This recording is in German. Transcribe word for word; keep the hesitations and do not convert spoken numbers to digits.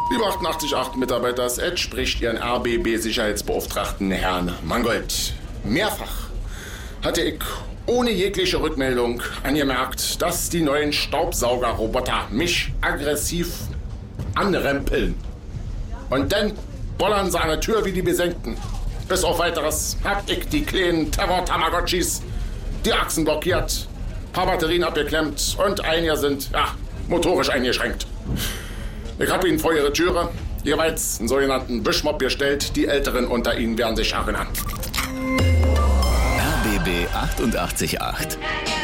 Lieber achtundachtzig Komma acht Mitarbeiter, es spricht Ihren R B B-Sicherheitsbeauftragten Herrn Mangold. Mehrfach hatte ich ohne jegliche Rückmeldung angemerkt, dass die neuen Staubsaugerroboter mich aggressiv anrempeln. Und dann bollern sie an der Tür wie die Besenkten. Bis auf Weiteres hab ich die kleinen Terror-Tamagotchis die Achsen blockiert, paar Batterien abgeklemmt und einige sind, ja, motorisch eingeschränkt. Ich hab ihnen vor ihre Türe jeweils einen sogenannten Wischmopp gestellt. Die Älteren unter ihnen werden sich erinnern. R B B achtundachtzig Komma acht.